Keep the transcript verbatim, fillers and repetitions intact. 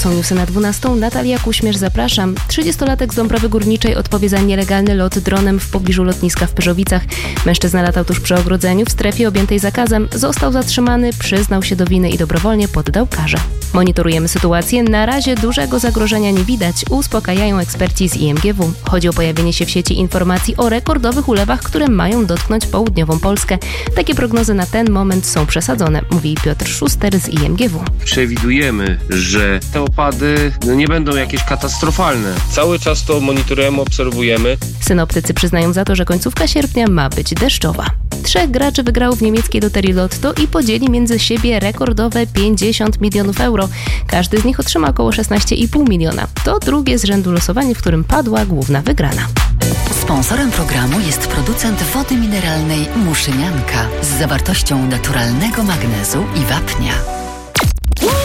Są newsy na dwunastą. Natalia Kuśmierz, zapraszam. trzydziestolatek z Dąbrowy Górniczej odpowie za nielegalny lot dronem w pobliżu lotniska w Pyrzowicach. Mężczyzna latał tuż przy ogrodzeniu w strefie objętej zakazem. Został zatrzymany, przyznał się do winy i dobrowolnie poddał karze. Monitorujemy sytuację. Na razie dużego zagrożenia nie widać, uspokajają eksperci z I M G W. Chodzi o pojawienie się w sieci informacji o rekordowych ulewach, które mają dotknąć południową Polskę. Takie prognozy na ten moment są przesadzone, mówi Piotr Szuster z I M G W. Przewidujemy, że te opady no, nie będą jakieś katastrofalne. Cały czas to monitorujemy, obserwujemy. Synoptycy przyznają za to, że końcówka sierpnia ma być deszczowa. Trzech graczy wygrało w niemieckiej loterii Lotto i podzieli między siebie rekordowe pięćdziesiąt milionów euro. Każdy z nich otrzyma około szesnaście i pół miliona. To drugie z rzędu losowanie, w którym padła główna wygrana. Sponsorem programu jest producent wody mineralnej Muszynianka z zawartością naturalnego magnezu i wapnia.